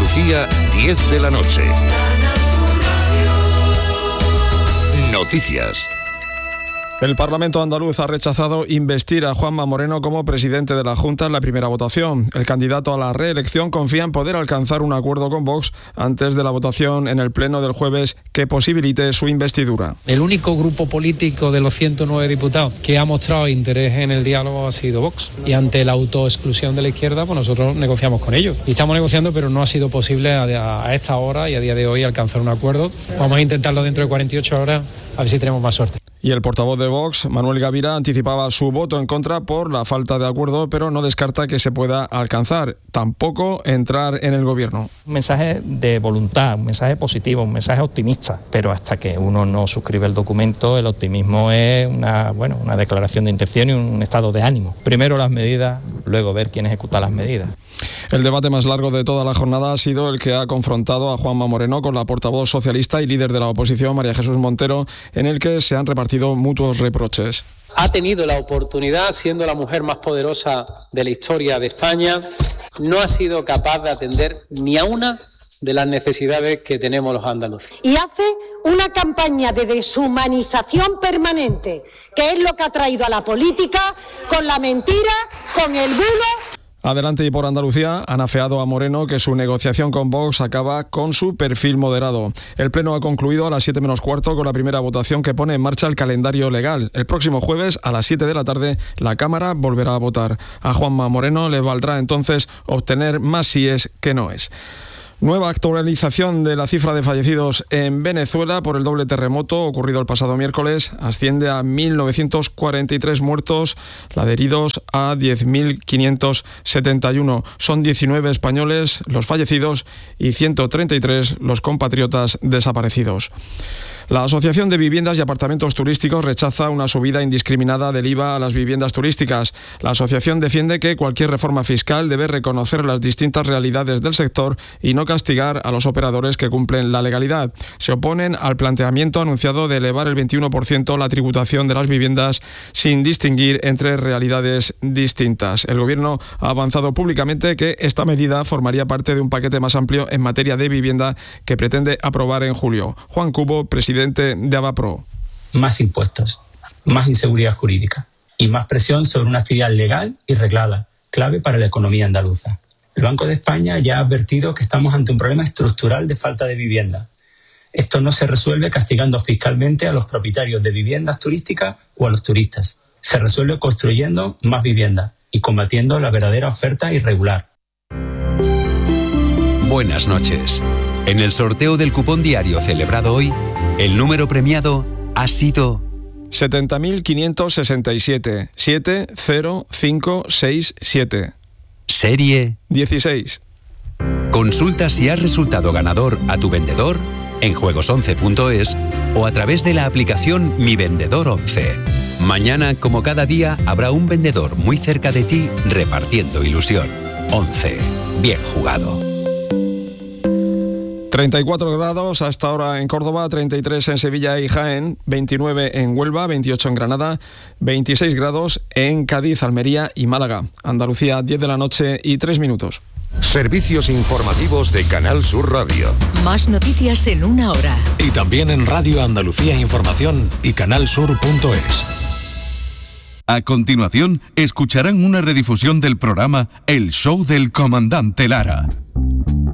Andalucía, 10 de la noche. Noticias. El Parlamento andaluz ha rechazado investir a Juanma Moreno como presidente de la Junta en la primera votación. El candidato a la reelección confía en poder alcanzar un acuerdo con Vox antes de la votación en el pleno del jueves que posibilite su investidura. El único grupo político de los 109 diputados que ha mostrado interés en el diálogo ha sido Vox. Y ante la autoexclusión de la izquierda, pues nosotros negociamos con ellos. Y estamos negociando, pero no ha sido posible a esta hora y a día de hoy alcanzar un acuerdo. Vamos a intentarlo dentro de 48 horas, a ver si tenemos más suerte. Y el portavoz de Vox, Manuel Gavira, anticipaba su voto en contra por la falta de acuerdo, pero no descarta que se pueda alcanzar, tampoco entrar en el gobierno. Un mensaje de voluntad, un mensaje positivo, un mensaje optimista, pero hasta que uno no suscribe el documento, el optimismo es una declaración de intención y un estado de ánimo. Primero las medidas, luego ver quién ejecuta las medidas. El debate más largo de toda la jornada ha sido el que ha confrontado a Juanma Moreno con la portavoz socialista y líder de la oposición, María Jesús Montero, en el que se han repartido mutuos reproches. Ha tenido la oportunidad, siendo la mujer más poderosa de la historia de España, no ha sido capaz de atender ni a una de las necesidades que tenemos los andaluces. Y hace una campaña de deshumanización permanente, que es lo que ha traído a la política, con la mentira, con el bulo. Adelante y por Andalucía han afeado a Moreno que su negociación con Vox acaba con su perfil moderado. El pleno ha concluido a las 7 menos cuarto con la primera votación que pone en marcha el calendario legal. El próximo jueves a las 7 de la tarde la Cámara volverá a votar. A Juanma Moreno le valdrá entonces obtener más síes que noes. Nueva actualización de la cifra de fallecidos en Venezuela por el doble terremoto ocurrido el pasado miércoles. Asciende a 1.943 muertos, la de heridos a 10.571. Son 19 españoles los fallecidos y 133 los compatriotas desaparecidos. La Asociación de Viviendas y Apartamentos Turísticos rechaza una subida indiscriminada del IVA a las viviendas turísticas. La asociación defiende que cualquier reforma fiscal debe reconocer las distintas realidades del sector y no castigar a los operadores que cumplen la legalidad. Se oponen al planteamiento anunciado de elevar el 21% la tributación de las viviendas sin distinguir entre realidades distintas. El Gobierno ha avanzado públicamente que esta medida formaría parte de un paquete más amplio en materia de vivienda que pretende aprobar en julio. Juan Cubo, presidente de Avapro. Más impuestos, más inseguridad jurídica y más presión sobre una actividad legal y reglada, clave para la economía andaluza. El Banco de España ya ha advertido que estamos ante un problema estructural de falta de vivienda. Esto no se resuelve castigando fiscalmente a los propietarios de viviendas turísticas o a los turistas. Se resuelve construyendo más viviendas y combatiendo la verdadera oferta irregular. Buenas noches. En el sorteo del cupón diario celebrado hoy, el número premiado ha sido 70.567 70567. Serie 16. Consulta si has resultado ganador a tu vendedor en juegos11.es o a través de la aplicación Mi Vendedor 11. Mañana, como cada día, habrá un vendedor muy cerca de ti repartiendo ilusión. 11. Bien jugado. 34 grados hasta ahora en Córdoba, 33 en Sevilla y Jaén, 29 en Huelva, 28 en Granada, 26 grados en Cádiz, Almería y Málaga. Andalucía, 10 de la noche y 3 minutos. Servicios informativos de Canal Sur Radio. Más noticias en una hora. Y también en Radio Andalucía Información y canalsur.es. A continuación, escucharán una redifusión del programa El Show del Comandante Lara.